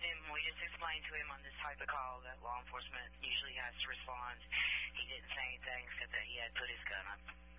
we just explained to him on this type of call that law enforcement usually has to respond. He didn't say anything except that he had put his gun up.